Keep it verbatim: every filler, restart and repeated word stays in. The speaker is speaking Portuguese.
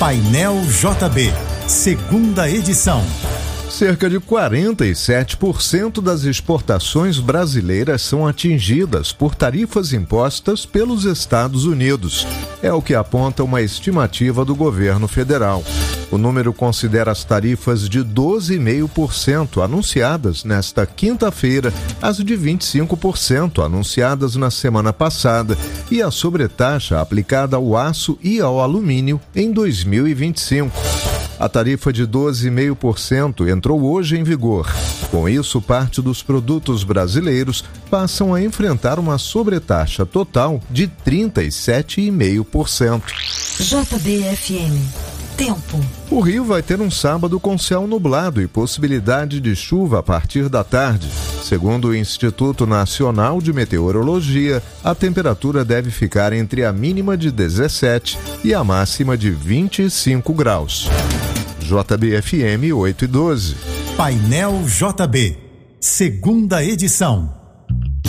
Painel J B, segunda edição. Cerca de quarenta e sete por cento das exportações brasileiras são atingidas por tarifas impostas pelos Estados Unidos. É o que aponta uma estimativa do governo federal. O número considera as tarifas de doze vírgula cinco por cento anunciadas nesta quinta-feira, as de vinte e cinco por cento anunciadas na semana passada e a sobretaxa aplicada ao aço e ao alumínio em dois mil e vinte e cinco. A tarifa de doze vírgula cinco por cento entrou hoje em vigor. Com isso, parte dos produtos brasileiros passam a enfrentar uma sobretaxa total de trinta e sete vírgula cinco por cento. J B F M. Tempo. O Rio vai ter um sábado com céu nublado e possibilidade de chuva a partir da tarde. Segundo o Instituto Nacional de Meteorologia, a temperatura deve ficar entre a mínima de dezessete e a máxima de vinte e cinco graus. J B F M oito e doze. Painel J B, segunda edição.